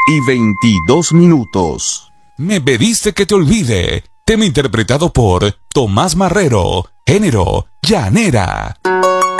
2:22. Me pediste que te olvide. Tema interpretado por Tomás Marrero. Género, llanera.